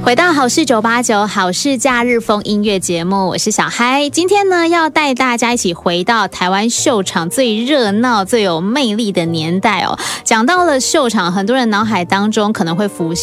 回到好事989好事假日风音乐节目，我是小嗨。今天呢，要带大家一起回到台湾秀场最热闹、最有魅力的年代哦。讲到了秀场，很多人脑海当中可能会浮